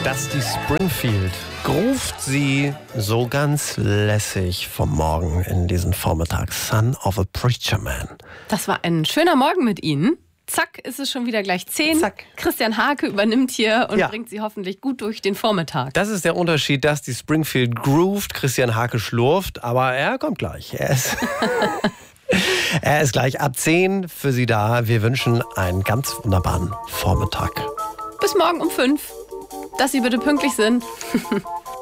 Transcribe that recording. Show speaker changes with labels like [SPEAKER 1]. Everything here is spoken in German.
[SPEAKER 1] Dusty Springfield ruft sie so ganz lässig vom Morgen in diesen Vormittag. Son of a Preacher Man.
[SPEAKER 2] Das war ein schöner Morgen mit Ihnen. Zack, ist es schon wieder gleich 10.
[SPEAKER 1] Zack.
[SPEAKER 2] Christian Hake übernimmt hier und bringt Sie hoffentlich gut durch den Vormittag.
[SPEAKER 1] Das ist der Unterschied. Dusty Springfield groovt, Christian Hake schlurft, aber er kommt gleich. Er ist gleich ab 10 für Sie da. Wir wünschen einen ganz wunderbaren Vormittag.
[SPEAKER 2] Bis morgen um 5. Dass Sie bitte pünktlich sind.